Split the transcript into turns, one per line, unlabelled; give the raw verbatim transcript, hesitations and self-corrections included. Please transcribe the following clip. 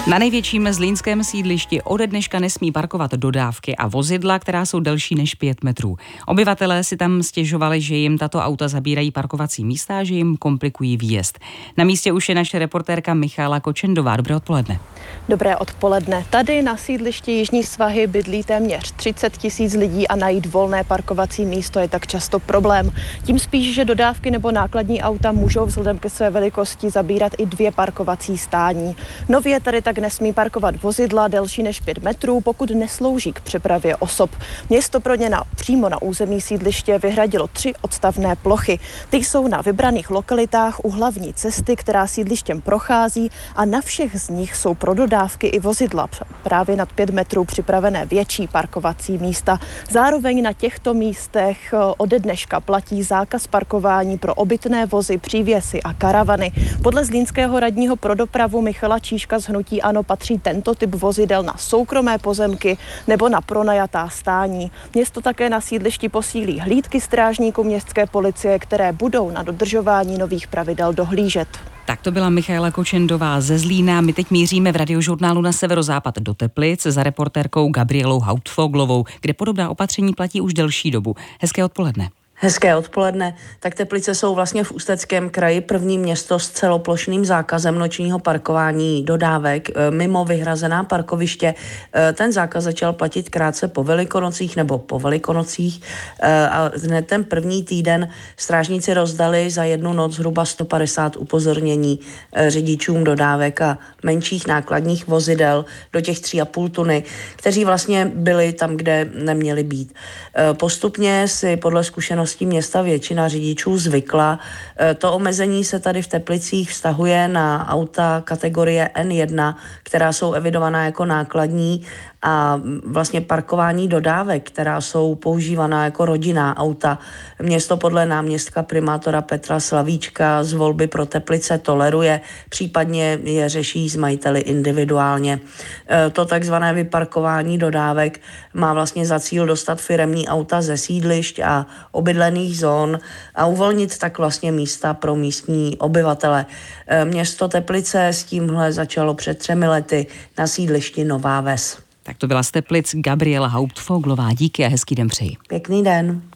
Na největším zlínském sídlišti ode dneška nesmí parkovat dodávky a vozidla, která jsou delší než pět metrů. Obyvatelé si tam stěžovali, že jim tato auta zabírají parkovací místa a že jim komplikují výjezd. Na místě už je naše reportérka Michála Kočendová. Dobré odpoledne.
Dobré odpoledne. Tady na sídlišti Jižní Svahy bydlí téměř třicet tisíc lidí a najít volné parkovací místo je tak často problém. Tím spíš, že dodávky nebo nákladní auta můžou vzhledem ke své velikosti zabírat i dvě parkovací stání. Nově tady tak nesmí parkovat vozidla delší než pět metrů, pokud neslouží k přepravě osob. Město pro ně na, přímo na území sídliště vyhradilo tři odstavné plochy. Ty jsou na vybraných lokalitách u hlavní cesty, která sídlištěm prochází, a na všech z nich jsou pro dodávky i vozidla právě nad pět metrů připravené větší parkovací místa. Zároveň na těchto místech ode dneška platí zákaz parkování pro obytné vozy, přívěsy a karavany. Podle zlínského radního pro dopravu Michala Čížka z hnutí ANO patří tento typ vozidel na soukromé pozemky nebo na pronajatá stání. Město také na sídlišti posílí hlídky strážníků městské policie, které budou na dodržování nových pravidel dohlížet.
Tak to byla Michála Kočendová ze Zlína. My teď míříme v Radiožurnálu na severozápad do Teplic za reportérkou Gabrielou Hauptfoglovou, kde podobná opatření platí už delší dobu. Hezké odpoledne.
Hezké odpoledne. Tak Teplice jsou vlastně v Ústeckém kraji první město s celoplošným zákazem nočního parkování dodávek mimo vyhrazená parkoviště. Ten zákaz začal platit krátce po Velikonocích nebo po Velikonocích a hned ten první týden strážníci rozdali za jednu noc zhruba sto padesát upozornění řidičům dodávek a menších nákladních vozidel do těch tři a půl tuny, kteří vlastně byli tam, kde neměli být. Postupně si podle zkušeností města většina řidičů zvykla. To omezení se tady v Teplicích vztahuje na auta kategorie N jedna, která jsou evidovaná jako nákladní, a vlastně parkování dodávek, která jsou používaná jako rodinná auta. Město podle náměstka primátora Petra Slavíčka z volby pro Teplice toleruje, případně je řeší s majiteli individuálně. To takzvané vyparkování dodávek má vlastně za cíl dostat firemní auta ze sídlišť a obydlených zón a uvolnit tak vlastně místa pro místní obyvatele. Město Teplice s tímhle začalo před třemi lety na sídlišti Nová Ves.
Tak to byla z Teplic Gabriela Hauptfoglová. Díky a hezký den přeji.
Pěkný den.